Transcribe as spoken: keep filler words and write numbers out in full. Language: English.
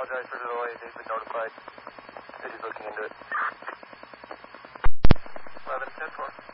apologize for the delay. They've been notified. City's looking into it. eleven ten four.